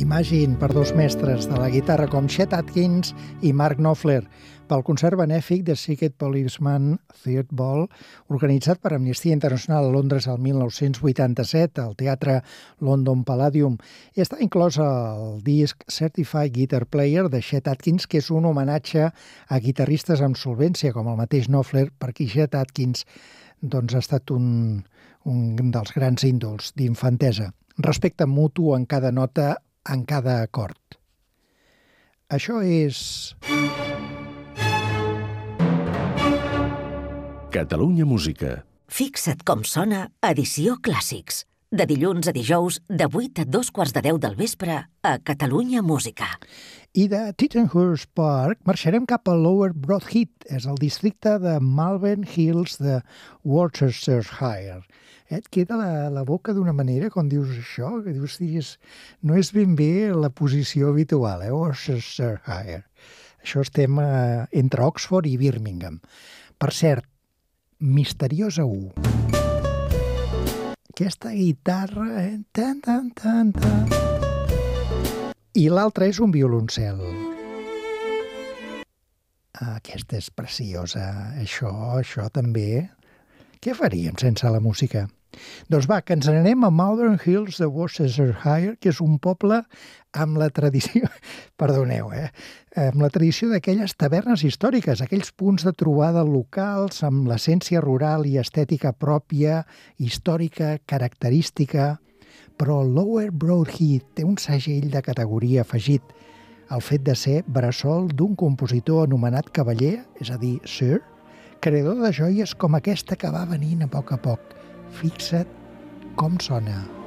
Imagine per dos mestres de la guitarra com Chet Atkins i Mark Knopfler pel concert benèfic de Secret Policeman Third Ball organitzat per Amnistia Internacional a Londres el 1987 al Teatre London Palladium i està inclòs al disc Certified Guitar Player de Chet Atkins, que és un homenatge a guitarristes amb solvència com el mateix Knopfler, per qui Chet Atkins ha estat un dels grans ídols d'infantesa. Respecte mutu en cada nota, en cada acord. Això és... Catalunya Música. Fixa't com sona Edició Clàssics. De dilluns a dijous, de 8 a 2:15 del vespre, a Catalunya Música. I de Tittenhurst Park marxarem cap a Lower Broadheath, és el districte de Malvern Hills de Worcestershire. Et queda la boca d'una manera quan dius això, que dius, no és ben bé la posició habitual, Worcestershire. Això estem entre Oxford i Birmingham. Per cert, Misteriosa 1. Aquesta guitarra... I l'altra és un violoncel. Aquesta és preciosa. Això també. Què faríem sense la música? Doncs va, que ens n'anem a Malvern Hills de Worcestershire, que és un poble amb la tradició... Perdoneu, amb la tradició d'aquelles tavernes històriques, aquells punts de trobada locals amb l'essència rural i estètica pròpia, històrica, característica. Però Lower Broadheath té un segell de categoria afegit, el fet de ser bressol d'un compositor anomenat cavaller, és a dir, Sir, creador de joies com aquesta que va venint a poc. Fixa't com sona.